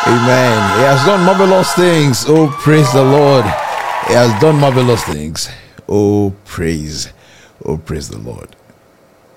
Amen. He has done marvelous things. Oh, praise the Lord. He has done marvelous things. Oh, praise the Lord.